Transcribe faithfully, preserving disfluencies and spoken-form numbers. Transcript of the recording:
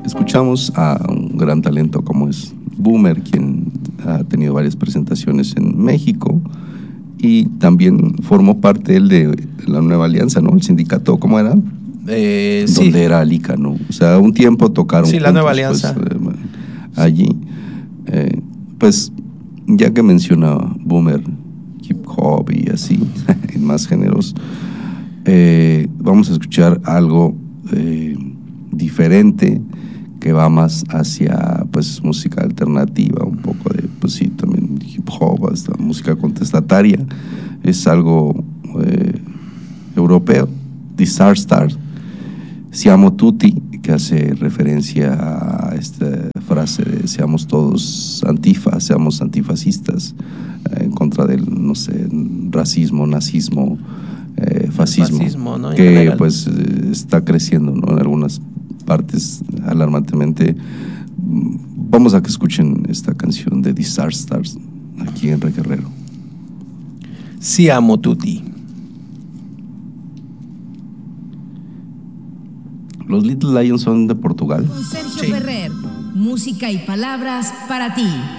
escuchamos a un gran talento como es Boomer, quien ha tenido varias presentaciones en México y también formó parte él de la Nueva Alianza, ¿no? El sindicato, ¿cómo era? Eh, Donde sí. era Alica, ¿no? O sea, un tiempo tocaron Sí, juntos, la Nueva Alianza. Pues, eh, allí. Eh, pues, ya que menciona Boomer, hip hop y así, en más géneros, eh, vamos a escuchar algo eh, diferente que va más hacia pues música alternativa, un poco de pues sí, también hip hop, hasta música contestataria. Es algo eh, europeo, Disaster, Siamo tutti, que hace referencia a esta frase de seamos todos antifa, seamos antifascistas, eh, en contra del, no sé, racismo, nazismo, eh, fascismo, fascismo, ¿no? En que general. pues eh, está creciendo, ¿no? En algunas partes alarmantemente. Vamos a que escuchen esta canción de Disasters aquí en Re Guerrero. Siamo tutti. Los Little Lions son de Portugal. Con Sergio Sí. Ferrer, música y palabras para ti.